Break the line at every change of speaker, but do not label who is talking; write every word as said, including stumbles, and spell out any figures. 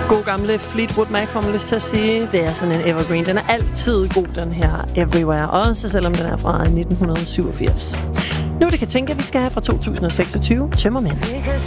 God gamle Fleetwood Mac, får man lyst til at sige. Det er sådan en evergreen. Den er altid god, den her Everywhere. Også selvom den er fra nitten syvogfirs. Nu det kan tænke, at vi skal have fra to tusind seksogtyve Tømmermænd.